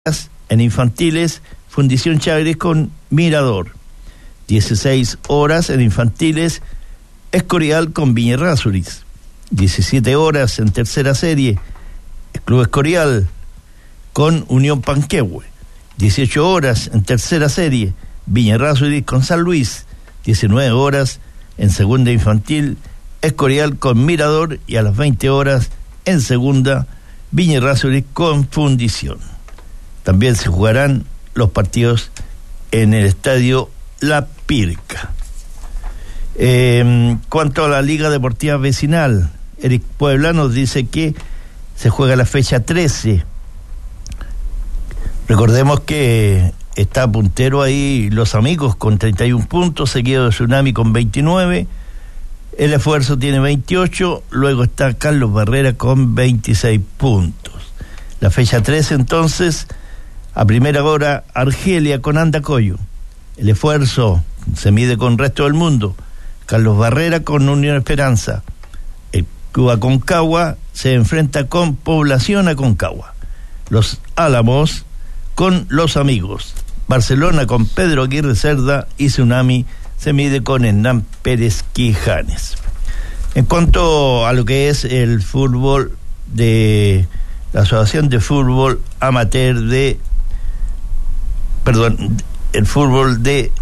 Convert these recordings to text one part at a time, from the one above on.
En infantiles, Fundición Chagres con Mirador. 16 horas en infantiles, Escorial con Viña Errázuriz. 17 horas en tercera serie, Club Escorial con Unión Panquehue. 18 horas en tercera serie, Viña Errázuriz con San Luis. 19 horas en segunda infantil, Escorial con Mirador, y a las 20 horas en segunda, Viña Errázuriz con Fundición. También se jugarán los partidos en el estadio La Pirca. Cuanto a la Liga Deportiva Vecinal, Eric Puebla nos dice que se juega la fecha 13. Recordemos que está puntero ahí Los Amigos con 31 puntos, seguido de Tsunami con 29. El Esfuerzo tiene 28, luego está Carlos Barrera con 26 puntos. La fecha 13 entonces, a primera hora, Argelia con Andacoyo. El Esfuerzo se mide con Resto del Mundo. Carlos Barrera con Unión Esperanza. El Club Aconcagua se enfrenta con Población Aconcagua. Los Álamos con Los Amigos. Barcelona con Pedro Aguirre Cerda, y Tsunami se mide con Hernán Pérez Quijanes. En cuanto a lo que es el fútbol de la Asociación de Fútbol Amateur el fútbol de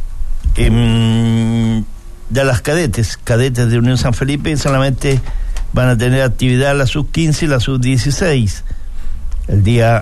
las cadetes de Unión San Felipe, solamente van a tener actividad la sub-15 y la sub-16. El día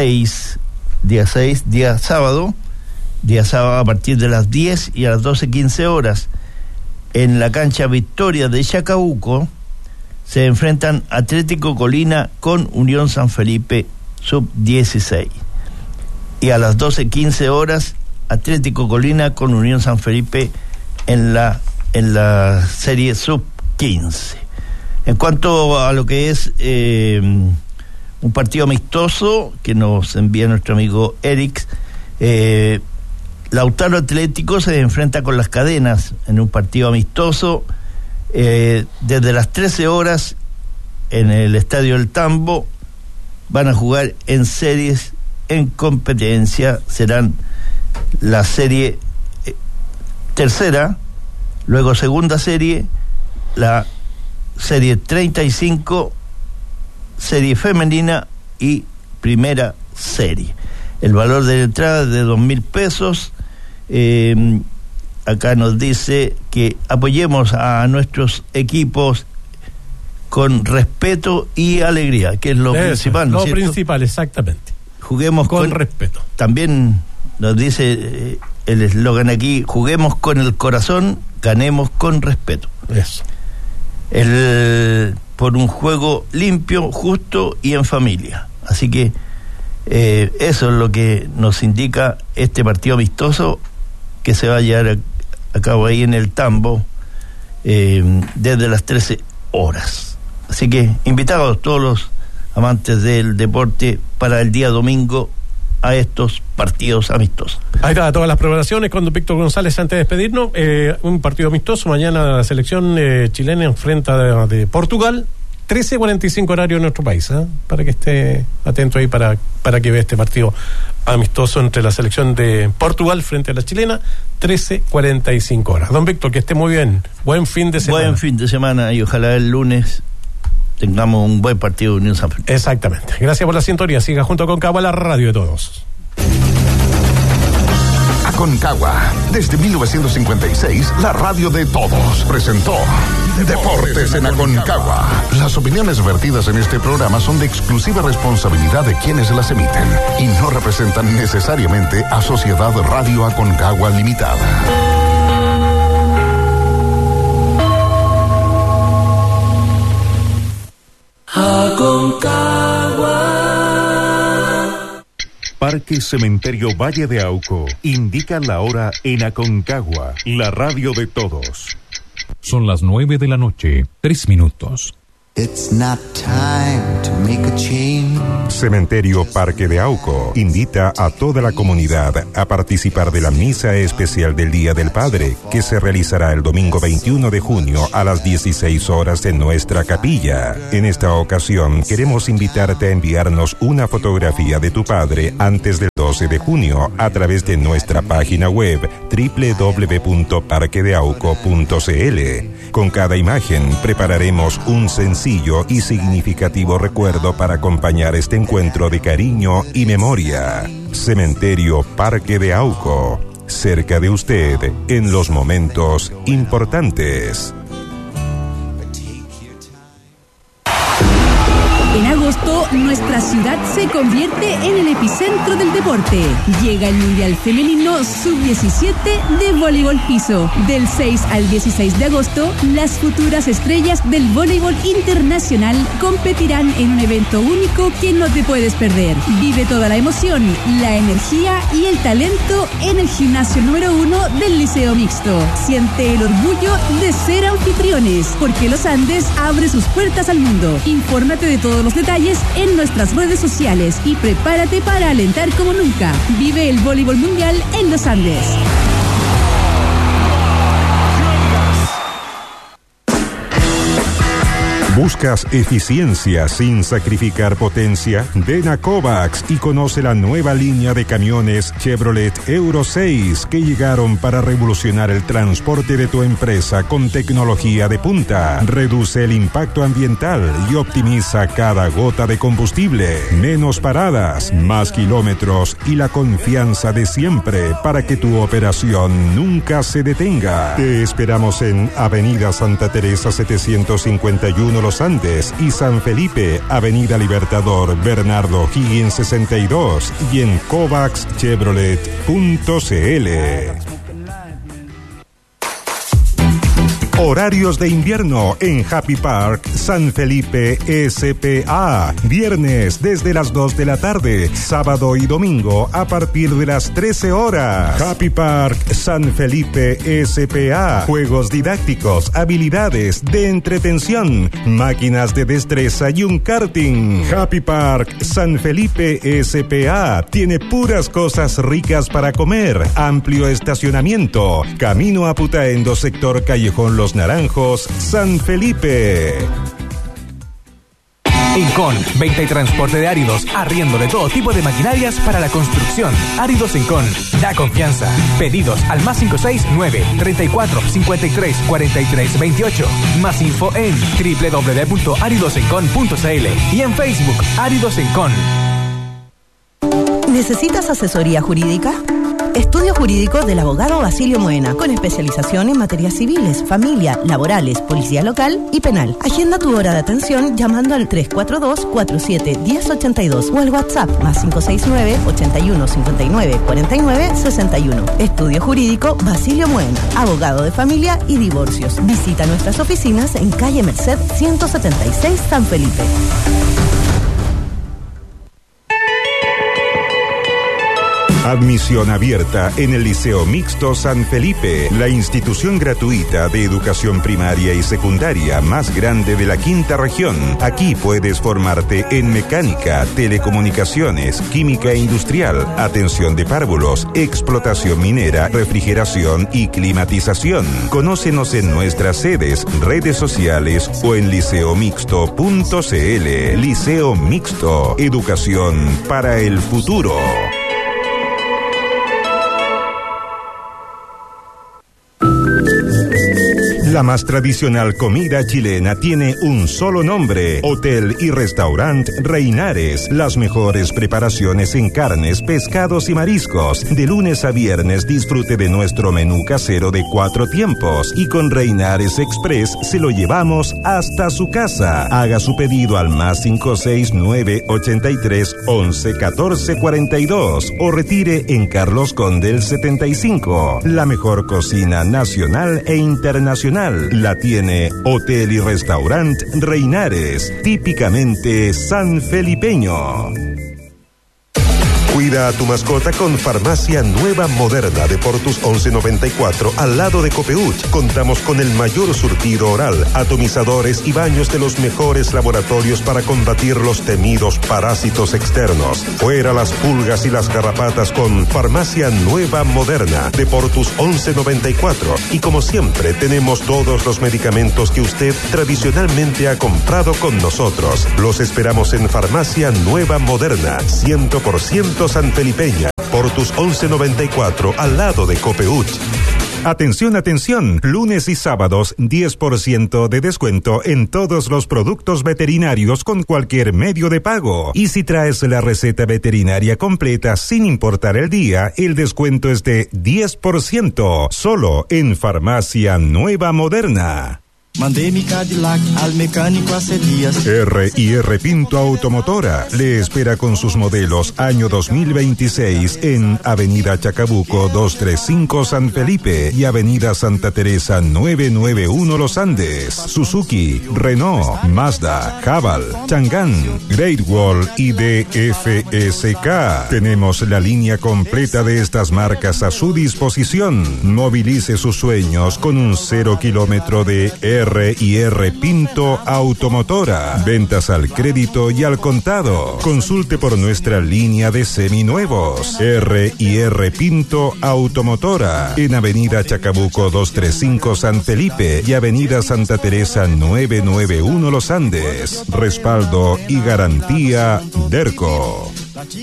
sábado a partir de las 10 y a las 12:15 horas, en la cancha Victoria de Chacabuco, se enfrentan Atlético Colina con Unión San Felipe sub-16. Y a las 12:15 horas, Atlético Colina con Unión San Felipe en la serie sub-15. En cuanto a lo que es un partido amistoso que nos envía nuestro amigo Eric, Lautaro Atlético se enfrenta con Las Cadenas en un partido amistoso desde las 13 horas en el Estadio El Tambo. Van a jugar en series en competencia, serán la serie tercera, luego segunda serie, la serie 35, serie femenina y primera serie. El valor de la entrada es de 2.000 pesos. Acá nos dice que apoyemos a nuestros equipos con respeto y alegría, que es lo principal, ¿no es cierto? Lo principal, exactamente. Juguemos con respeto. También nos dice el eslogan aquí: juguemos con el corazón, ganemos con respeto. Eso. Por un juego limpio, justo y en familia. Así que eso es lo que nos indica este partido amistoso que se va a llevar a cabo ahí en el Tambo desde las 13 horas. Así que invitados todos los amantes del deporte para el día domingo a estos partidos amistosos. Ahí está, todas las preparaciones con don Víctor González. Antes de despedirnos, un partido amistoso mañana. La selección chilena enfrenta de Portugal, 13:45 horario en nuestro país, para que esté atento ahí para que vea este partido amistoso entre la selección de Portugal frente a la chilena, 13:45 horas. Don Víctor, que esté muy bien. Buen fin de semana. Buen fin de semana, y ojalá el lunes tengamos un buen partido de Unión San Felipe. Exactamente. Gracias por la sintonía. Siga junto a Aconcagua, la radio de todos. Aconcagua, desde 1956, la radio de todos, presentó Deportes en Aconcagua. Las opiniones vertidas en este programa son de exclusiva responsabilidad de quienes las emiten y no representan necesariamente a Sociedad Radio Aconcagua Limitada. Aconcagua. Parque Cementerio Valle de Auco indica la hora en Aconcagua, la radio de todos. Son las 9 de la noche, 3 minutos. It's not time to make a change. Cementerio Parque de Auco invita a toda la comunidad a participar de la misa especial del Día del Padre, que se realizará el domingo 21 de junio a las 16 horas en nuestra capilla. En esta ocasión queremos invitarte a enviarnos una fotografía de tu padre antes del 12 de junio a través de nuestra página web www.parquedeauco.cl. Con cada imagen prepararemos un sencillo y significativo recuerdo para acompañar este encuentro de cariño y memoria. Cementerio Parque de Auco, cerca de usted en los momentos importantes. En agosto, nuestra ciudad se convierte en el epicentro del deporte. Llega el Mundial Femenino Sub-17 de voleibol piso. Del 6 al 16 de agosto, las futuras estrellas del voleibol internacional competirán en un evento único que no te puedes perder. Vive toda la emoción, la energía y el talento en el gimnasio número 1 del Liceo Mixto. Siente el orgullo de ser anfitriones, porque Los Andes abre sus puertas al mundo. Infórmate de todos los detalles en nuestras redes sociales y prepárate para alentar como nunca. Vive el voleibol mundial en Los Andes. ¿Buscas eficiencia sin sacrificar potencia? Ven a Kovacs y conoce la nueva línea de camiones Chevrolet Euro 6 que llegaron para revolucionar el transporte de tu empresa con tecnología de punta. Reduce el impacto ambiental y optimiza cada gota de combustible. Menos paradas, más kilómetros y la confianza de siempre para que tu operación nunca se detenga. Te esperamos en Avenida Santa Teresa 751 Los Andes y San Felipe, Avenida Libertador Bernardo Higgins 62 y en covacschevrolet.cl. Horarios de invierno en Happy Park San Felipe SPA. Viernes desde las 2 de la tarde, sábado y domingo a partir de las 13 horas. Happy Park San Felipe SPA. Juegos didácticos, habilidades de entretención, máquinas de destreza y un karting. Happy Park San Felipe SPA tiene puras cosas ricas para comer, amplio estacionamiento, camino a Putaendo, sector Callejón Los Naranjos, San Felipe. Encon, venta y transporte de áridos, arriendo de todo tipo de maquinarias para la construcción. Áridos Encon, da confianza. Pedidos al +569 34 53 43 28. Más info en www.aridosencon.cl y en Facebook Áridos Encon. ¿Necesitas asesoría jurídica? Estudio jurídico del abogado Basilio Moena, con especialización en materias civiles, familia, laborales, policía local y penal. Agenda tu hora de atención llamando al 342-47-1082 o al WhatsApp +569-8159-4961. Estudio jurídico Basilio Moena, abogado de familia y divorcios. Visita nuestras oficinas en calle Merced 176 San Felipe. Admisión abierta en el Liceo Mixto San Felipe, la institución gratuita de educación primaria y secundaria más grande de la quinta región. Aquí puedes formarte en mecánica, telecomunicaciones, química industrial, atención de párvulos, explotación minera, refrigeración y climatización. Conócenos en nuestras sedes, redes sociales o en liceomixto.cl. Liceo Mixto, educación para el futuro. La más tradicional comida chilena tiene un solo nombre: Hotel y Restaurant Reinares. Las mejores preparaciones en carnes, pescados y mariscos. De lunes a viernes disfrute de nuestro menú casero de 4 tiempos y con Reinares Express se lo llevamos hasta su casa. Haga su pedido al +569 83 11 14 42 o retire en Carlos Condel 75. La mejor cocina nacional e internacional la tiene Hotel y Restaurant Reinares, típicamente sanfelipeño. Cuida a tu mascota con Farmacia Nueva Moderna de Portus 1194 al lado de Copeuch. Contamos con el mayor surtido oral, atomizadores y baños de los mejores laboratorios para combatir los temidos parásitos externos. Fuera las pulgas y las garrapatas con Farmacia Nueva Moderna de Portus 1194. Y como siempre, tenemos todos los medicamentos que usted tradicionalmente ha comprado con nosotros. Los esperamos en Farmacia Nueva Moderna, 100% sanfelipeña, Portus 1194, al lado de Copeuch. Atención, atención, lunes y sábados 10% de descuento en todos los productos veterinarios con cualquier medio de pago. Y si traes la receta veterinaria completa sin importar el día, el descuento es de 10%, solo en Farmacia Nueva Moderna. Mandé mi Cadillac al mecánico hace días. R&R Pinto Automotora le espera con sus modelos año 2026 en Avenida Chacabuco 235 San Felipe y Avenida Santa Teresa 991 Los Andes. Suzuki, Renault, Mazda, Haval, Chang'an, Great Wall y DFSK. Tenemos la línea completa de estas marcas a su disposición. Movilice sus sueños con un 0 kilómetro de R&R Pinto Automotora. Ventas al crédito y al contado. Consulte por nuestra línea de seminuevos. R&R Pinto Automotora. En Avenida Chacabuco 235 San Felipe y Avenida Santa Teresa 991 Los Andes. Respaldo y garantía Derco.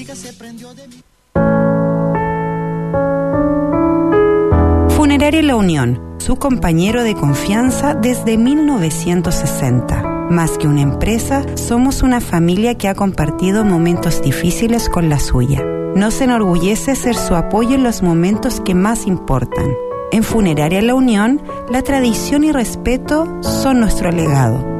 Funeraria La Unión, su compañero de confianza desde 1960. Más que una empresa, somos una familia que ha compartido momentos difíciles con la suya. Nos enorgullece ser su apoyo en los momentos que más importan. En Funeraria La Unión, la tradición y respeto son nuestro legado.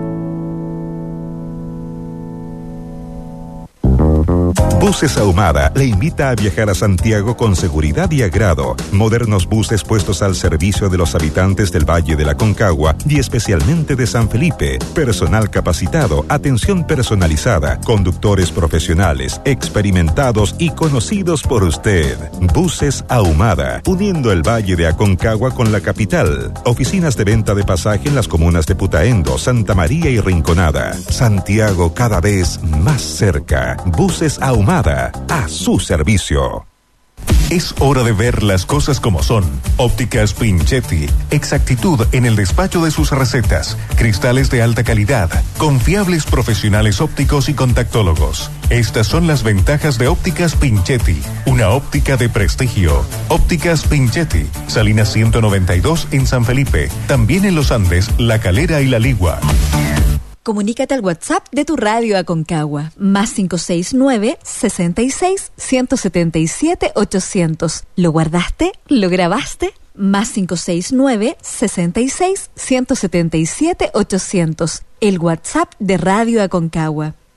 Buses Ahumada le invita a viajar a Santiago con seguridad y agrado. Modernos buses puestos al servicio de los habitantes del Valle de la Concagua y especialmente de San Felipe. Personal capacitado, atención personalizada, conductores profesionales, experimentados y conocidos por usted. Buses Ahumada, uniendo el Valle de Aconcagua con la capital. Oficinas de venta de pasaje en las comunas de Putaendo, Santa María y Rinconada. Santiago cada vez más cerca. Buses Ahumada, a su servicio. Es hora de ver las cosas como son. Ópticas Pinchetti. Exactitud en el despacho de sus recetas. Cristales de alta calidad. Confiables profesionales ópticos y contactólogos. Estas son las ventajas de Ópticas Pinchetti. Una óptica de prestigio. Ópticas Pinchetti. Salinas 192 en San Felipe. También en Los Andes, La Calera y La Ligua. Comunícate al WhatsApp de tu radio Aconcagua, más 569-66-177-800. ¿Lo guardaste? ¿Lo grabaste? Más 569-66-177-800. El WhatsApp de Radio Aconcagua.